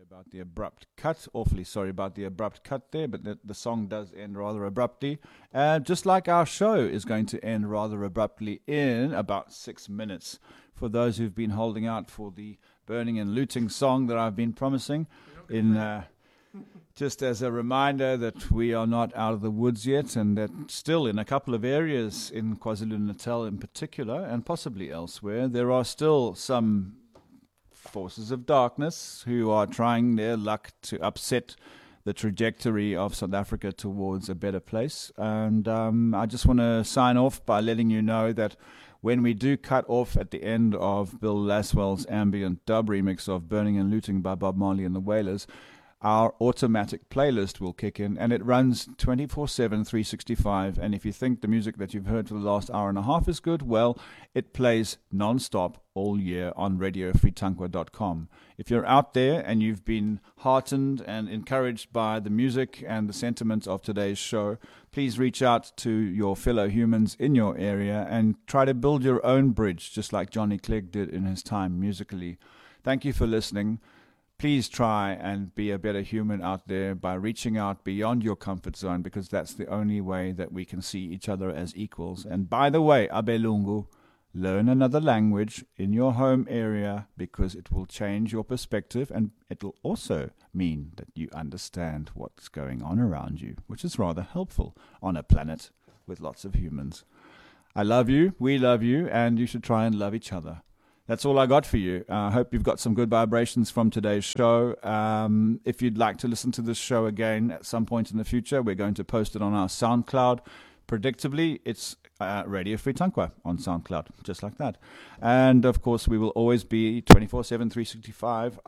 About the abrupt cut. Awfully sorry about the abrupt cut there, but the song does end rather abruptly. Just like our show is going to end rather abruptly in about 6 minutes. For those who've been holding out for the burning and looting song that I've been promising, just as a reminder that we are not out of the woods yet, and that still in a couple of areas in KwaZulu-Natal in particular, and possibly elsewhere, there are still some forces of darkness who are trying their luck to upset the trajectory of South Africa towards a better place. And I just want to sign off by letting you know that when we do cut off at the end of Bill Laswell's ambient dub remix of Burning and Looting by Bob Marley and the Wailers, our automatic playlist will kick in, and it runs 24/7, 365. And if you think the music that you've heard for the last hour and a half is good, well, it plays non-stop all year on radiofreetankwa.com. If you're out there and you've been heartened and encouraged by the music and the sentiments of today's show, please reach out to your fellow humans in your area and try to build your own bridge, just like Johnny Clegg did in his time musically. Thank you for listening. Please try and be a better human out there by reaching out beyond your comfort zone, because that's the only way that we can see each other as equals. And by the way, Abelungu, learn another language in your home area, because it will change your perspective, and it will also mean that you understand what's going on around you, which is rather helpful on a planet with lots of humans. I love you, we love you, and you should try and love each other. That's all I got for you. I hope you've got some good vibrations from today's show. If you'd like to listen to this show again at some point in the future, we're going to post it on our SoundCloud. Predictably, it's Radio Free Tankwa on SoundCloud, just like that. And, of course, we will always be 24/7, 365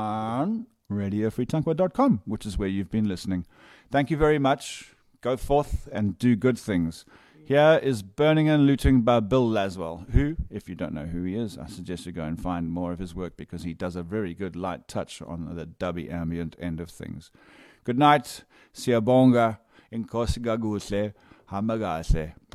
on radiofreetankwa.com, which is where you've been listening. Thank you very much. Go forth and do good things. Here is Burning and Looting by Bill Laswell, who, if you don't know who he is, I suggest you go and find more of his work, because he does a very good light touch on the dubby ambient end of things. Good night, siyabonga, inkosi kakuhle, hamba kahle.